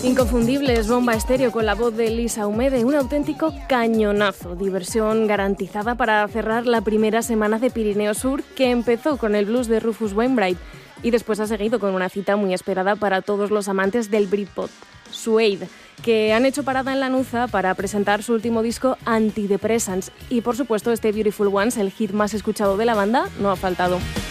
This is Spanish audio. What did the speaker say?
Inconfundibles, Bomba Estéreo con la voz de Lisa Humede, un auténtico cañonazo, diversión garantizada para cerrar la primera semana de Pirineo Sur, que empezó con el blues de Rufus Wainwright y después ha seguido con una cita muy esperada para todos los amantes del Britpop, Suede, que han hecho parada en la Nuza para presentar su último disco Antidepressants y por supuesto este Beautiful Ones, el hit más escuchado de la banda, no ha faltado.